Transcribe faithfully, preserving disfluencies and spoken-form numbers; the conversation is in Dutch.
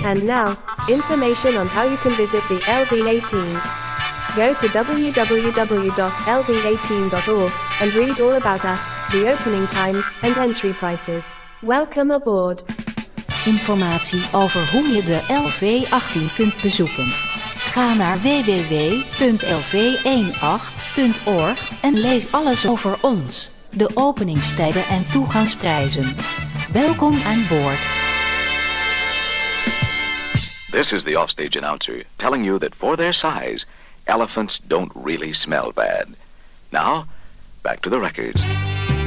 And now, information on how you can visit the L V eighteen. Go to w w w dot l v eighteen dot org and read all about us, the opening times and entry prices. Welcome aboard. Informatie over hoe je de L V achttien kunt bezoeken. Ga naar w w w punt l v achttien punt org en lees alles over ons, de openingstijden en toegangsprijzen. Welkom aan boord. This is the offstage announcer telling you that for their size, elephants don't really smell bad. Now, back to the records.